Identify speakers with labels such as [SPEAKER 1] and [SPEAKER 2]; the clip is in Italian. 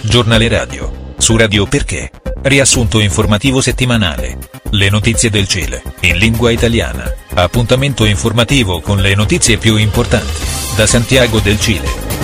[SPEAKER 1] Giornale radio, su Radio Perché. Riassunto informativo settimanale. Le notizie del Cile, in lingua italiana. Appuntamento informativo con le notizie più importanti, da Santiago del Cile.